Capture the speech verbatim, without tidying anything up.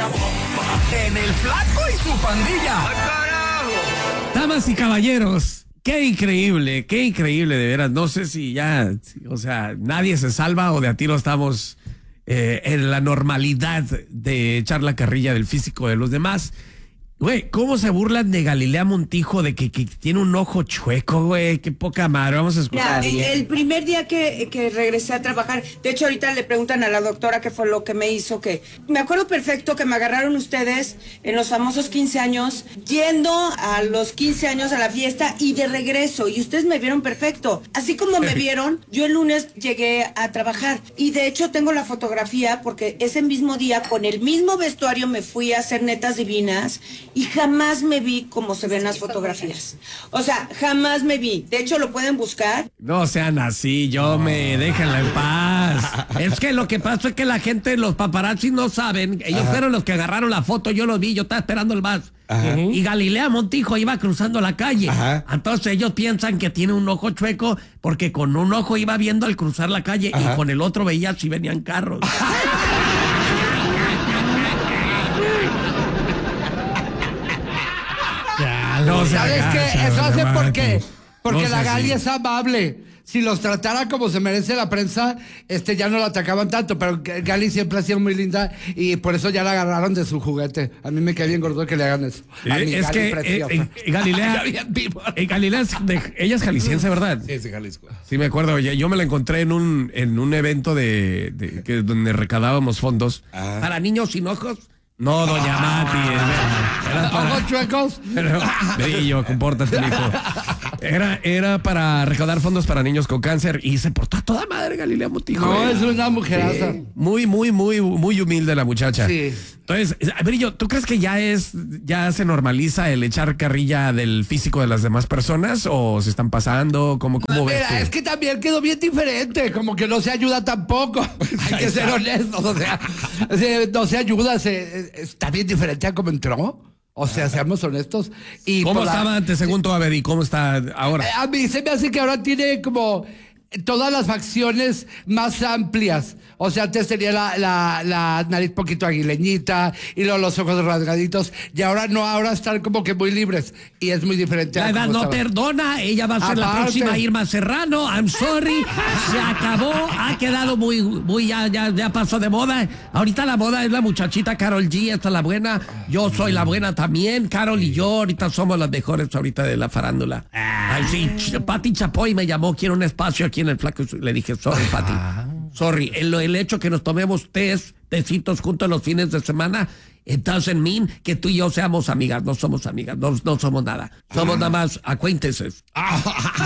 En el Flaco y su pandilla. Damas y caballeros, qué increíble, qué increíble, de veras. No sé si ya, o sea, nadie se salva o de a tiro estamos eh, en la normalidad de echar la carrilla del físico de los demás. Güey, ¿cómo se burlan de Galilea Montijo de que, que tiene un ojo chueco, güey? Qué poca madre, vamos a escuchar. Ya, el primer día que, que regresé a trabajar, de hecho ahorita le preguntan a la doctora qué fue lo que me hizo, que me acuerdo perfecto que me agarraron ustedes en los famosos quince años, yendo a los quince años a la fiesta y de regreso, y ustedes me vieron perfecto. Así como me vieron, yo el lunes llegué a trabajar, y de hecho tengo la fotografía porque ese mismo día, con el mismo vestuario, me fui a hacer Netas Divinas, y jamás me vi como se ven las fotografías. O sea, jamás me vi. De hecho, lo pueden buscar. No sean así, yo me déjenla en paz. Es que lo que pasó es que la gente, los paparazzi no saben. Ellos Ajá. fueron los que agarraron la foto, yo los vi, yo estaba esperando el bus. Ajá. Y Galilea Montijo iba cruzando la calle. Ajá. Entonces ellos piensan que tiene un ojo chueco porque con un ojo iba viendo al cruzar la calle Ajá. y con el otro veía si venían carros. No, ¿sabes qué? Eso hace porque, porque no la Gali sí. es amable. Si los tratara como se merece la prensa, este ya no la atacaban tanto, pero Gali siempre ha sido muy linda y por eso ya la agarraron de su juguete. A mí me cae bien gordo que le hagan eso. A eh, mi es Gali que preciosa. eh, eh, Galilea, eh, Galilea es de, ella es jalisciense, ¿verdad? Sí, es de Jalisco. Sí, me acuerdo. Yo, yo me la encontré en un en un evento de, de que donde recaudábamos fondos ah. para niños sin ojos. No, doña Mati. Era para... ¿Ojos chuecos? Brillo, compórtate, hijo. Era, era para recaudar fondos para niños con cáncer y se portó a toda madre Galilea Montijo. No, eh. es una mujeraza. Sí. Muy, muy, muy, muy humilde la muchacha. Sí. Entonces, Brillo, ¿tú crees que ya es, ya se normaliza el echar carrilla del físico de las demás personas o se están pasando? ¿Cómo, cómo no, ves mira, tú? es que también quedó bien diferente, como que no se ayuda tampoco. Hay que ser honestos, o sea, no se ayuda, se, está bien diferente a cómo entró. O sea, seamos honestos. Y ¿Cómo la, estaba antes, según tú, a ver, y cómo está ahora? A mí se me hace que ahora tiene como todas las facciones más amplias. O sea, antes tenía la, la, la nariz poquito aguileñita y luego los ojos rasgaditos. Y ahora no, ahora están como que muy libres. Y es muy diferente. La edad no estaba. Perdona, ella va a ser Aparte. la próxima Irma Serrano. I'm sorry. Se acabó, ha quedado muy, muy, ya, ya, ya pasó de moda. Ahorita la moda es la muchachita Karol G, esta es la buena. Yo soy la buena también. Carol y yo ahorita somos las mejores ahorita de la farándula. Ay, sí, Pati Chapoy me llamó, quiero un espacio aquí en el Flaco. Le dije, sorry, Pati. Sorry, el, el hecho que nos tomemos tés, tecitos juntos los fines de semana, it doesn't mean que tú y yo seamos amigas. No somos amigas, no, no somos nada. Somos nada más acquaintances.